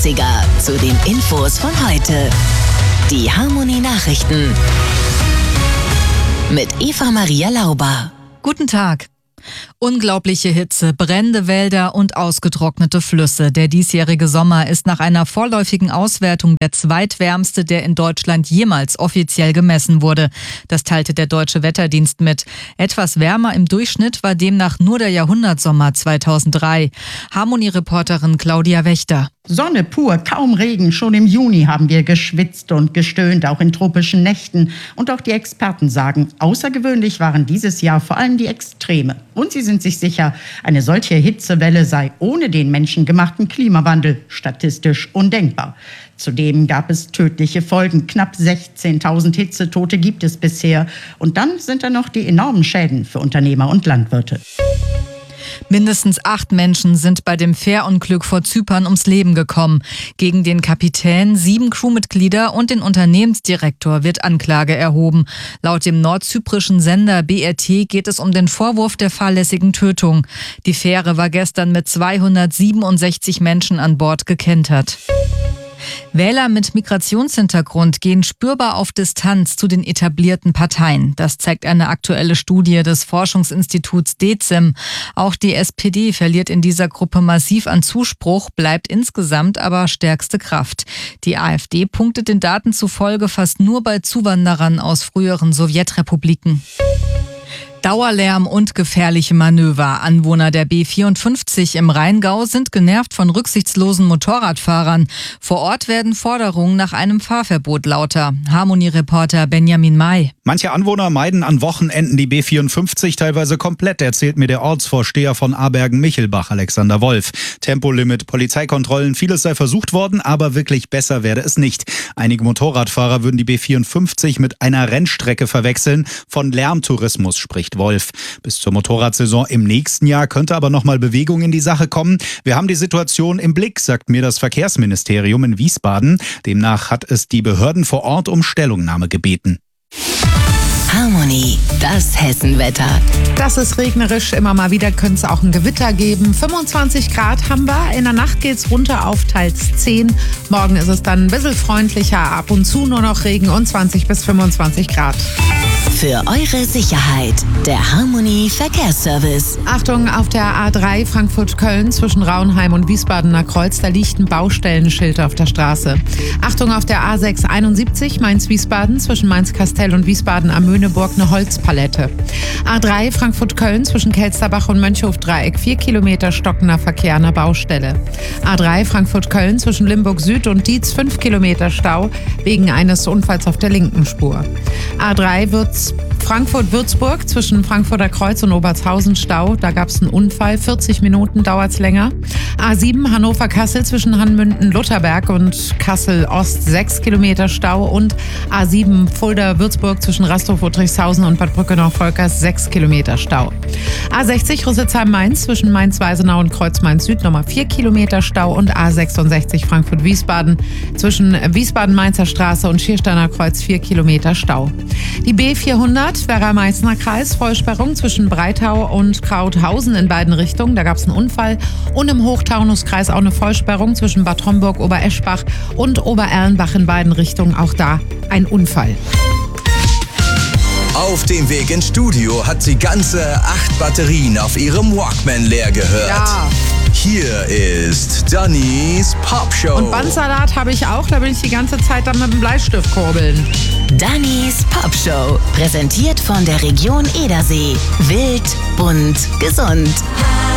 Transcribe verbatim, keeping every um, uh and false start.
dreißiger zu den Infos von heute. Die Harmonie Nachrichten mit Eva Maria Lauber. Guten Tag. Unglaubliche Hitze, brennende Wälder und ausgetrocknete Flüsse. Der diesjährige Sommer ist nach einer vorläufigen Auswertung der zweitwärmste, der in Deutschland jemals offiziell gemessen wurde. Das teilte der Deutsche Wetterdienst mit. Etwas wärmer im Durchschnitt war demnach nur der Jahrhundertsommer zweitausenddrei. Harmonie-Reporterin Claudia Wächter. Sonne pur, kaum Regen. Schon im Juni haben wir geschwitzt und gestöhnt, auch in tropischen Nächten. Und auch die Experten sagen, außergewöhnlich waren dieses Jahr vor allem die Extreme. Und sie sind sich sicher, eine solche Hitzewelle sei ohne den menschengemachten Klimawandel statistisch undenkbar. Zudem gab es tödliche Folgen. Knapp sechzehntausend Hitzetote gibt es bisher. Und dann sind da noch die enormen Schäden für Unternehmer und Landwirte. Mindestens acht Menschen sind bei dem Fährunglück vor Zypern ums Leben gekommen. Gegen den Kapitän, sieben Crewmitglieder und den Unternehmensdirektor wird Anklage erhoben. Laut dem nordzyprischen Sender B R T geht es um den Vorwurf der fahrlässigen Tötung. Die Fähre war gestern mit zweihundertsiebenundsechzig Menschen an Bord gekentert. Wähler mit Migrationshintergrund gehen spürbar auf Distanz zu den etablierten Parteien. Das zeigt eine aktuelle Studie des Forschungsinstituts D E Z I M. Auch die S P D verliert in dieser Gruppe massiv an Zuspruch, bleibt insgesamt aber stärkste Kraft. Die AfD punktet den Daten zufolge fast nur bei Zuwanderern aus früheren Sowjetrepubliken. Dauerlärm und gefährliche Manöver. Anwohner der B vierundfünfzig im Rheingau sind genervt von rücksichtslosen Motorradfahrern. Vor Ort werden Forderungen nach einem Fahrverbot lauter. Harmonie-Reporter Benjamin May. Manche Anwohner meiden an Wochenenden die B vierundfünfzig teilweise komplett, erzählt mir der Ortsvorsteher von Abergen-Michelbach, Alexander Wolf. Tempolimit, Polizeikontrollen, vieles sei versucht worden, aber wirklich besser werde es nicht. Einige Motorradfahrer würden die B vierundfünfzig mit einer Rennstrecke verwechseln. Von Lärmtourismus spricht Wolf. Bis zur Motorradsaison im nächsten Jahr könnte aber nochmal Bewegung in die Sache kommen. Wir haben die Situation im Blick, sagt mir das Verkehrsministerium in Wiesbaden. Demnach hat es die Behörden vor Ort um Stellungnahme gebeten. Harmonie, das Hessenwetter. Das ist regnerisch, immer mal wieder könnte es auch ein Gewitter geben. fünfundzwanzig Grad haben wir, in der Nacht geht es runter auf teils zehn. Morgen ist es dann ein bisschen freundlicher, ab und zu nur noch Regen und zwanzig bis fünfundzwanzig Grad. Für eure Sicherheit, der Harmonie Verkehrsservice. Achtung, auf der A drei Frankfurt-Köln zwischen Rauenheim und Wiesbadener Kreuz, da liegt ein Baustellenschild auf der Straße. Achtung, auf der A sechs einundsiebzig Mainz-Wiesbaden zwischen Mainz-Kastell und Wiesbaden am Möhneburg eine Holzpalette. A drei Frankfurt-Köln zwischen Kelsterbach und Mönchhof-Dreieck, vier Kilometer stockender Verkehr an der Baustelle. A drei Frankfurt-Köln zwischen Limburg Süd und Dietz, fünf Kilometer Stau wegen eines Unfalls auf der linken Spur. A drei wird Frankfurt-Würzburg zwischen Frankfurter Kreuz und Obertshausen Stau. Da gab es einen Unfall. vierzig Minuten dauert es länger. A sieben Hannover-Kassel zwischen Hanmünden-Lutherberg und Kassel-Ost. sechs Kilometer Stau. Und A sieben Fulda-Würzburg zwischen Rastorf-Friedrichshausen und Bad Brückenau-Volkers. sechs Kilometer Stau. A sechzig Rüsselsheim-Mainz zwischen Mainz-Weisenau und Kreuz-Mainz-Süd. Nochmal vier Kilometer Stau. Und A sechsundsechzig Frankfurt-Wiesbaden zwischen Wiesbaden-Mainzer Straße und Schiersteiner Kreuz. vier Kilometer Stau. Die B vierhundert, Werra-Meißner Kreis, Vollsperrung zwischen Breitau und Krauthausen in beiden Richtungen. Da gab es einen Unfall. Und im Hochtaunuskreis auch eine Vollsperrung zwischen Bad Homburg, Obereschbach und Obererlenbach in beiden Richtungen. Auch da ein Unfall. Auf dem Weg ins Studio hat sie ganze acht Batterien auf ihrem Walkman leer gehört. Ja. Hier ist Dannys Popshow. Und Bandsalat habe ich auch, da bin ich die ganze Zeit dann mit dem Bleistift kurbeln. Dannys Popshow, präsentiert von der Region Edersee. Wild, bunt, gesund.